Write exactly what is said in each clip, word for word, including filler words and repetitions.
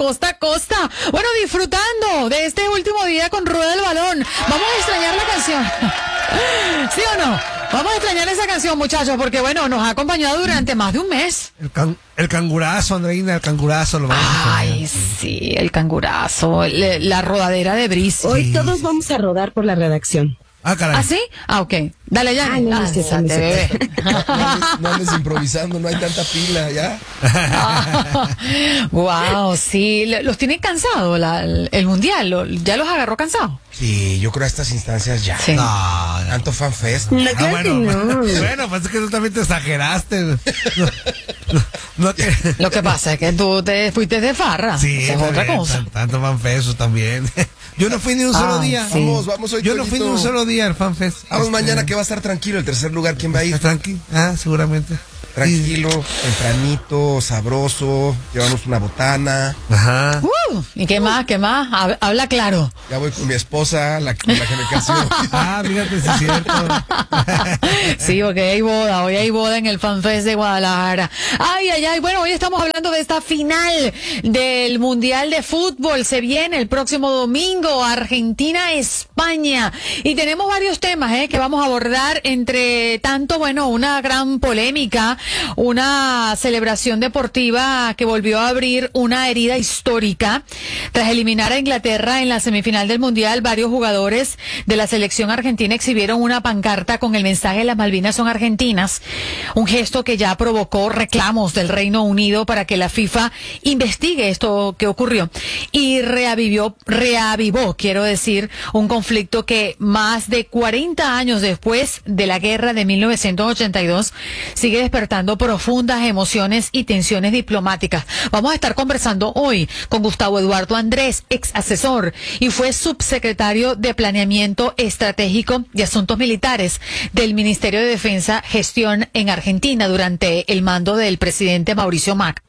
costa a costa. Bueno, disfrutando de este último día con Rueda el Balón. Vamos a extrañar la canción. ¿Sí o no? Vamos a extrañar esa canción, muchachos, porque bueno, nos ha acompañado durante más de un mes. El, can, el cangurazo, Andreina, el cangurazo lo vamos a Ay, extrañar. sí, el cangurazo, le, la rodadera de Brice. Hoy Sí. todos vamos a rodar por la redacción. Ah, caray. ¿Ah, sí? Ah, ok. Dale ya. Ay, no, no es cierto, no es Lánzate, cierto. bebé. No, no andes, no andes improvisando, no hay tanta pila ya. Wow, sí, le- los tienen cansados la- el mundial, lo- ya los agarró cansados. Sí, yo creo a estas instancias ya. Sí. No, no. Tanto fanfest. No, Ah, claro bueno, que no. bueno, pues es que tú también te exageraste. No, no, no que... Lo que pasa es que tú te fuiste de farra. Sí, Esa es otra también, cosa. tan- tanto fanfest también. Yo no fui ni un solo Ay, día. sí. Vamos, vamos hoy. Yo no fui ni un solo día al fanfest. Vamos Este, mañana que va a estar tranquilo el tercer lugar. ¿Quién va a ir? Tranqui. Ah, seguramente. Tranquilo, tempranito, sabroso. Llevamos una botana. Ajá. Uh, ¿Y qué más? ¿Qué más? Hab- Habla claro. Ya voy con mi esposa, la, con la que me casó. Ah, fíjate si es cierto. Sí, porque hay boda, hoy hay boda en el FanFest de Guadalajara. Ay, ay, ay, bueno, hoy estamos hablando de esta final del Mundial de Fútbol. Se viene el próximo domingo, Argentina-España. Y tenemos varios temas eh, que vamos a abordar, entre tanto, bueno, una gran polémica, una celebración deportiva que volvió a abrir una herida histórica. Tras eliminar a Inglaterra en la semifinal del Mundial, varios jugadores de la selección argentina exhibieron una pancarta con el mensaje "Las Malvinas son argentinas", un gesto que ya provocó reclamos del Reino Unido para que la FIFA investigue esto que ocurrió y reavivió, reavivó, quiero decir, un conflicto que más de cuarenta años después de la guerra de mil novecientos ochenta y dos sigue despertando profundas emociones y tensiones diplomáticas. Vamos a estar conversando hoy con Gustavo Eduardo Andrés, ex asesor y fue subsecretario de Planeamiento Estratégico y Asuntos Militares del Ministerio de Defensa, Gestión en Argentina durante el mando del presidente Mauricio Macri.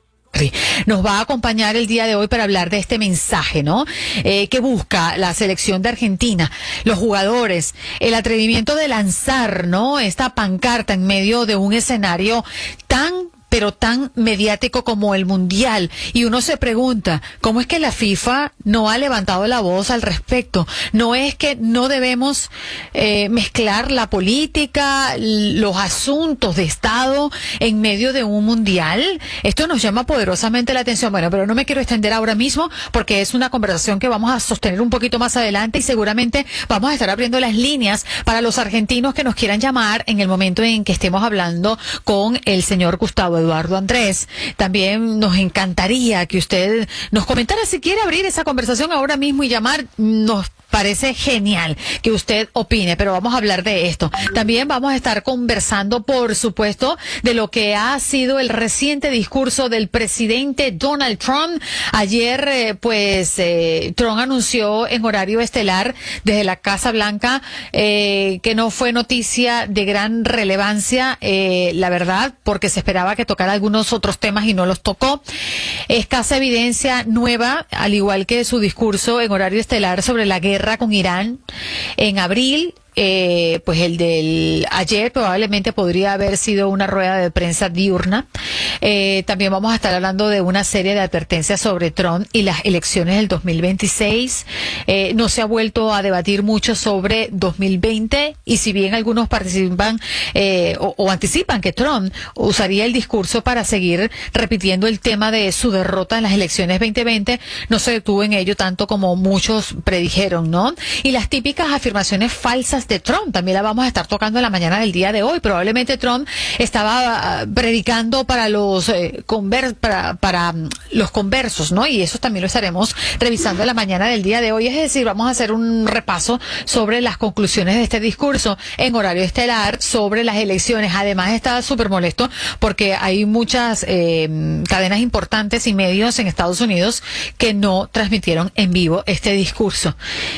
Nos va a acompañar el día de hoy para hablar de este mensaje, ¿no? Eh, que busca la selección de Argentina, los jugadores, el atrevimiento de lanzar, ¿no? Esta pancarta en medio de un escenario tan pero tan mediático como el Mundial. Y uno se pregunta, ¿cómo es que la FIFA no ha levantado la voz al respecto? No es que no debemos eh, mezclar la política, los asuntos de Estado en medio de un Mundial. Esto nos llama poderosamente la atención. Bueno, pero no me quiero extender ahora mismo porque es una conversación que vamos a sostener un poquito más adelante y seguramente vamos a estar abriendo las líneas para los argentinos que nos quieran llamar en el momento en que estemos hablando con el señor Gustavo Eduardo Andrés. También nos encantaría que usted nos comentara si quiere abrir esa conversación ahora mismo y llamar. Nos parece genial que usted opine, pero vamos a hablar de esto. También vamos a estar conversando, por supuesto, de lo que ha sido el reciente discurso del presidente Donald Trump. Ayer, eh, pues, eh, Trump anunció en horario estelar desde la Casa Blanca eh, que no fue noticia de gran relevancia, eh, la verdad, porque se esperaba que tocara algunos otros temas y no los tocó. Escasa evidencia nueva, al igual que su discurso en horario estelar sobre la guerra con Irán en abril. Eh, pues el del ayer probablemente podría haber sido una rueda de prensa diurna. Eh, también vamos a estar hablando de una serie de advertencias sobre Trump y las elecciones del dos mil veintiséis. Eh, no se ha vuelto a debatir mucho sobre dos mil veinte y si bien algunos participan eh, o, o anticipan que Trump usaría el discurso para seguir repitiendo el tema de su derrota en las elecciones veinte veinte, no se detuvo en ello tanto como muchos predijeron, ¿no? Y las típicas afirmaciones falsas de Trump también la vamos a estar tocando en la mañana del día de hoy. Probablemente Trump estaba uh, predicando para los eh, conver para, para um, los conversos, ¿no? Y eso también lo estaremos revisando en la mañana del día de hoy. Es decir, vamos a hacer un repaso sobre las conclusiones de este discurso en horario estelar sobre las elecciones. Además está súper molesto porque hay muchas eh, cadenas importantes y medios en Estados Unidos que no transmitieron en vivo este discurso.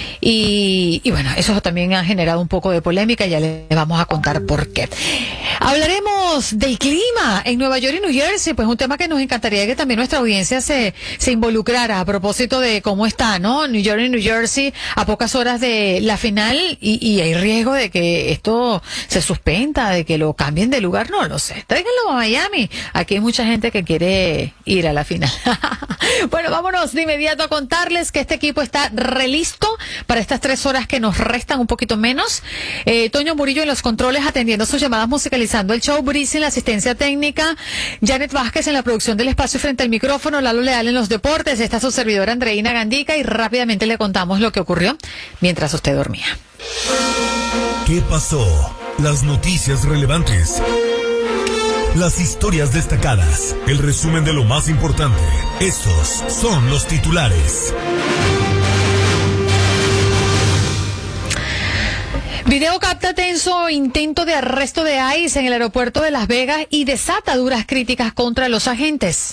Y, y bueno, eso también ha generado un poco de polémica, ya les vamos a contar por qué. Hablaremos del clima en Nueva York y New Jersey, pues un tema que nos encantaría que también nuestra audiencia se, se involucrara a propósito de cómo está, ¿no? New York y New Jersey a pocas horas de la final y, y hay riesgo de que esto se suspenda, de que lo cambien de lugar, no lo sé. Tráiganlo a Miami, aquí hay mucha gente que quiere ir a la final. Bueno, vámonos de inmediato a contarles que este equipo está relisto para estas tres horas que nos restan, un poquito menos. Eh, Toño Murillo en los controles atendiendo sus llamadas, musicalizando el show, Brice en la asistencia técnica, Janet Vázquez en la producción del espacio frente al micrófono, Lalo Leal en los deportes, está su servidora Andreina Gandica y rápidamente le contamos lo que ocurrió mientras usted dormía. ¿Qué pasó? Las noticias relevantes. Las historias destacadas, el resumen de lo más importante. Estos son los titulares. Video capta tenso intento de arresto de ICE en el aeropuerto de Las Vegas y desata duras críticas contra los agentes.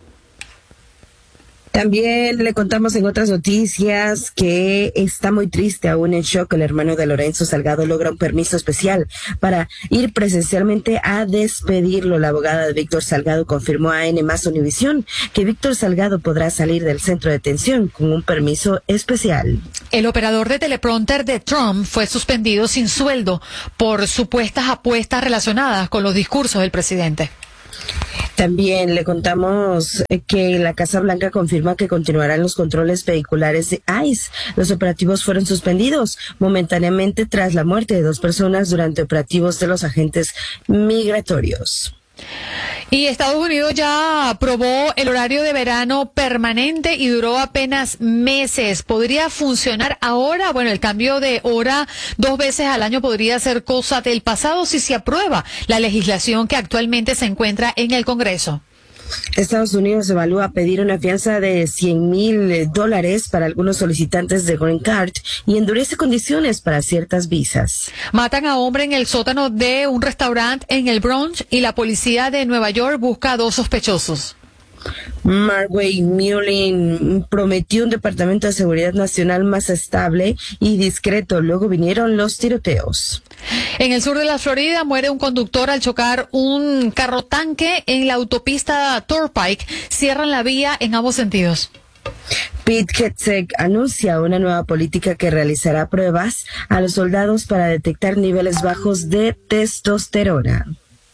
También le contamos en otras noticias que está muy triste, aún en shock, el hermano de Lorenzo Salgado logra un permiso especial para ir presencialmente a despedirlo. La abogada de Víctor Salgado confirmó a N más Univisión que Víctor Salgado podrá salir del centro de detención con un permiso especial. El operador de teleprompter de Trump fue suspendido sin sueldo por supuestas apuestas relacionadas con los discursos del presidente. También le contamos que la Casa Blanca confirma que continuarán los controles vehiculares de ICE. Los operativos fueron suspendidos momentáneamente tras la muerte de dos personas durante operativos de los agentes migratorios. Y Estados Unidos ya aprobó el horario de verano permanente y duró apenas meses. ¿Podría funcionar ahora? Bueno, el cambio de hora dos veces al año podría ser cosa del pasado si se aprueba la legislación que actualmente se encuentra en el Congreso. Estados Unidos evalúa pedir una fianza de cien mil dólares para algunos solicitantes de Green Card y endurece condiciones para ciertas visas. Matan a hombre en el sótano de un restaurante en el Bronx y la policía de Nueva York busca a dos sospechosos. Marway Mullin prometió un departamento de seguridad nacional más estable y discreto. Luego vinieron los tiroteos. En el sur de la Florida muere un conductor al chocar un carro tanque en la autopista Turnpike. Cierran la vía en ambos sentidos. Pete Hegseth anuncia una nueva política que realizará pruebas a los soldados para detectar niveles bajos de testosterona.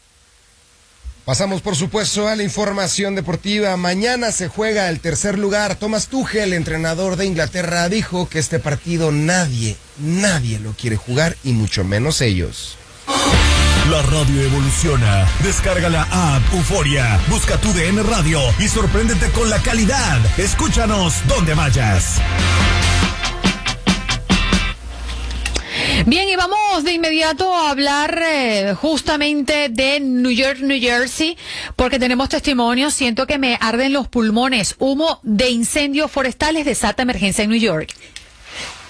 Pasamos, por supuesto, a la información deportiva. Mañana se juega el tercer lugar. Thomas Tuchel, entrenador de Inglaterra, dijo que este partido nadie, nadie lo quiere jugar y mucho menos ellos. La radio evoluciona. Descarga la app Euforia, busca tu D N Radio y sorpréndete con la calidad. Escúchanos donde vayas. Bien, y vamos de inmediato a hablar eh, justamente de New York, New Jersey, porque tenemos testimonios. Siento que me arden los pulmones. Humo de incendios forestales desata emergencia en New York.